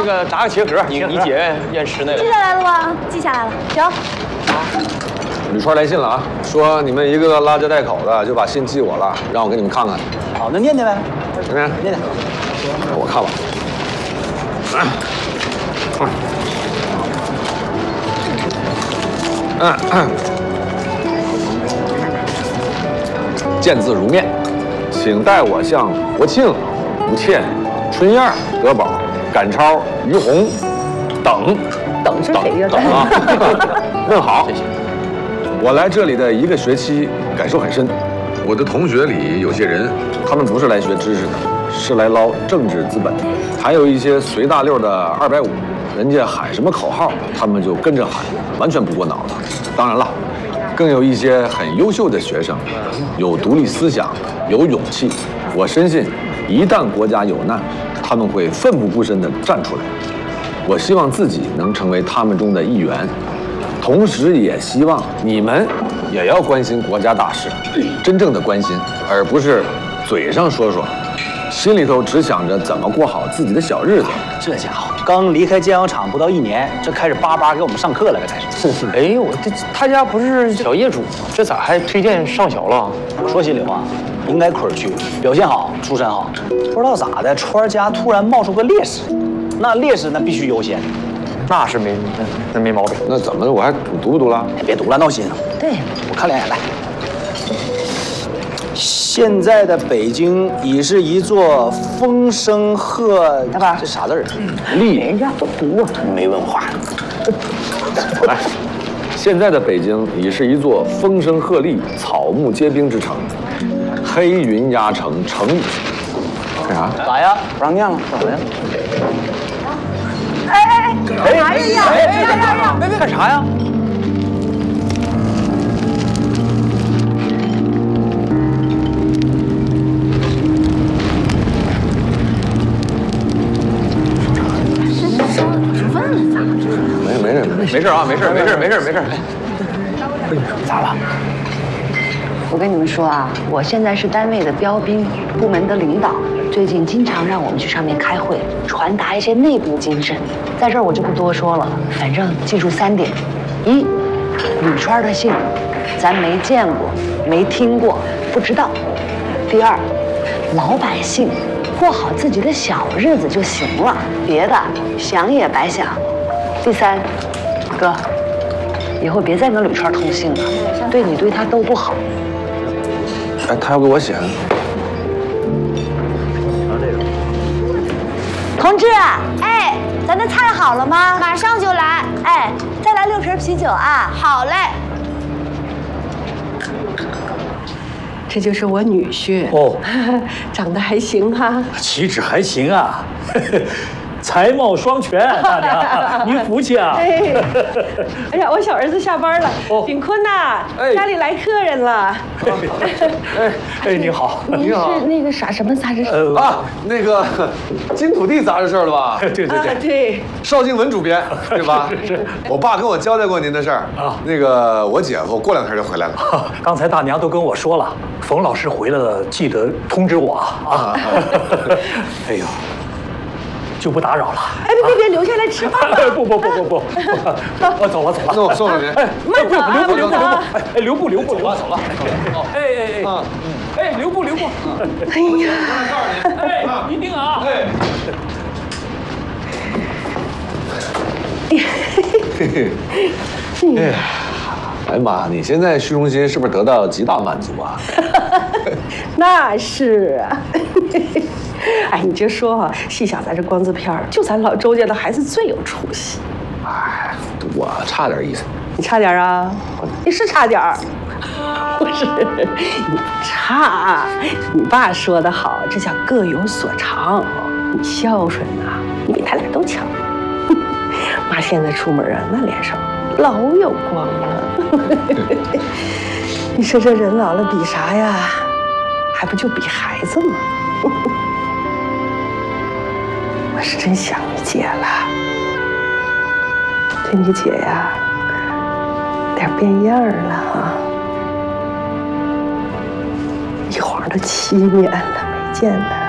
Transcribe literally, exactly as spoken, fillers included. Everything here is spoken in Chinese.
个炸个茄盒，你你姐愿吃那个。 记下来了吗？记下来了。行。 吕川来信了啊，说你们一个个拉家带口的就把信寄我了，让我给你们看看。 好，那念念呗。 念念念念。 我看吧。嗯嗯。见字如面，请代我向国庆、吴倩、春燕、德宝、赶超、于红等等是谁呀？ 等啊，问好。谢谢。我来这里的一个学期，感受很深。我的同学里有些人，他们不是来学知识的，是来捞政治资本。还有一些随大溜的二百五，人家喊什么口号，他们就跟着喊，完全不过脑子。当然了。更有一些很优秀的学生，有独立思想，有勇气。我深信，一旦国家有难，他们会奋不顾身地站出来。我希望自己能成为他们中的一员，同时也希望你们也要关心国家大事，真正的关心，而不是嘴上说说，心里头只想着怎么过好自己的小日子。 这家伙刚离开煎熬厂不到一年，这开始叭叭给我们上课了，这开始。 哎，我这他家不是小业主吗？这咋还推荐上小了？ 说心里话，应该坤儿去，表现好，出身好。不知道咋的，川家突然冒出个烈士，那烈士那必须优先。 那是没那那没毛病。 那怎么的？我还读不读了？ 别读了，闹心。 对， 我看两眼来。现在的北京已是一座风声鹤，这啥字儿？ 立， 人家都读啊， 没文化。 来，现在的北京已是一座风声鹤唳、草木皆兵之城，黑云压城，城里干啥？ 咋呀？不让念了？怎么呀？ 哎哎哎，干啥呀？哎哎哎， 别别干啥呀？ 没没事没事啊，没事没事没事没事。 咋了？ 我跟你们说啊，我现在是单位的标兵部门的领导，最近经常让我们去上面开会，传达一些内部精神。在这儿我就不多说了，反正记住三点：一，吕川的信，咱没见过，没听过，不知道；第二，老百姓过好自己的小日子就行了，别的想也白想；第三，哥，以后别再跟吕川通信了，对你对他都不好。 哎，他要给我写。 同志，哎，咱的菜好了吗？马上就来。哎，再来六瓶啤酒啊。好嘞。 这就是我女婿哦， 长得还行哈、啊， 气质还行啊。才貌双全，大娘，您福气啊！ 哎，哎呀，我小儿子下班了， 哦炳坤呐， 哎家里来客人了。 哎哎，您好， 您是那个啥什么杂志社？ 呃啊，那个金土地杂志社的吧？ 对对对， 啊对， 邵静文主编，对吧？ 是。 我爸跟我交代过您的事儿啊。 那个我姐夫过两天就回来了。 刚才大娘都跟我说了，冯老师回来了，记得通知我啊。哎呦。就不打扰了。 哎，别别别，留下来吃饭吧。 不不不不不，我走了走了。 那我送了您。 哎， 慢走啊， 留步留步留步。 哎哎，留步留步，走吧走吧。哎哎哎， 啊， 哎，留步留步。 哎呀， 哎，一定啊。哎。 嘿嘿。哎呀，哎呀妈，你现在虚荣心是不是得到极大满足啊？ 那是啊。哎，你就说哈、啊，细想咱这光字片儿，就咱老周家的孩子最有出息。 哎，我差点意思。 你差点啊？你是差点儿，不是你不差。你爸说得好，这叫各有所长。你孝顺呐、啊，你比他俩都强。妈现在出门啊，那脸上老有光了。你说这人老了比啥呀？还不就比孩子吗？我是真想你姐了，这你姐呀，点变样了哈。一晃都七年了没见了。